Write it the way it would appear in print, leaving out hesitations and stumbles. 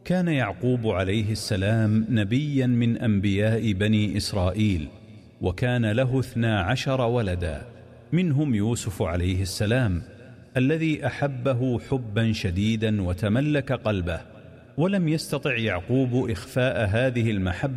كان يعقوب عليه السلام نبيا من أنبياء بني إسرائيل، وكان له 12 ولدا، منهم يوسف عليه السلام الذي أحبه حبا شديدا وتملك قلبه، ولم يستطع يعقوب إخفاء هذه المحبة